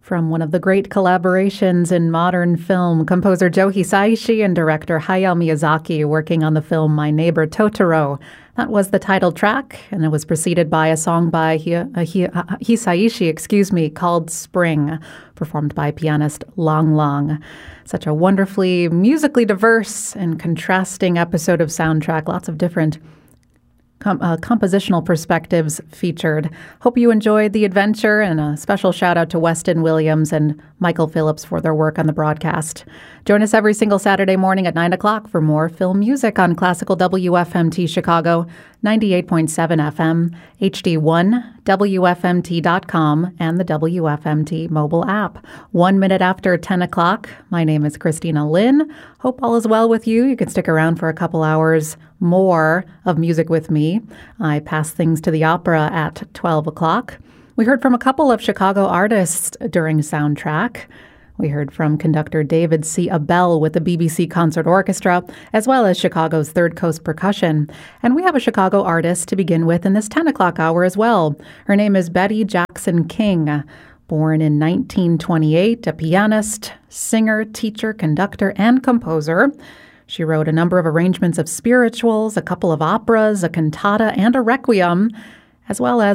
From one of the great collaborations in modern film, composer Joe Hisaishi and director Hayao Miyazaki working on the film My Neighbor Totoro. That was the title track, and it was preceded by a song by Hisaishi, called Spring, performed by pianist Lang Lang. Such a wonderfully musically diverse and contrasting episode of Soundtrack. Lots of different compositional perspectives featured. Hope you enjoyed the adventure, and a special shout out to Weston Williams and Michael Phillips for their work on the broadcast. Join us every single Saturday morning at 9 o'clock for more film music on Classical WFMT Chicago, 98.7 FM, HD1, WFMT.com, and the WFMT mobile app. 1 minute after 10 o'clock, my name is Christina Lynn. Hope all is well with you. You can stick around for a couple hours more of music with me. I pass things to the opera at 12 o'clock. We heard from a couple of Chicago artists during Soundtrack. We heard from conductor David C. Abell with the BBC Concert Orchestra, as well as Chicago's Third Coast Percussion. And we have a Chicago artist to begin with in this 10 o'clock hour as well. Her name is Betty Jackson King. Born in 1928, a pianist, singer, teacher, conductor, and composer. She wrote a number of arrangements of spirituals, a couple of operas, a cantata, and a requiem, as well as